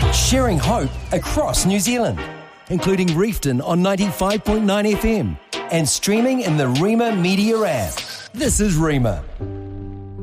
sharing hope across New Zealand, including Reefton on 95.9 FM and streaming in the Rima Media app. This is Rima.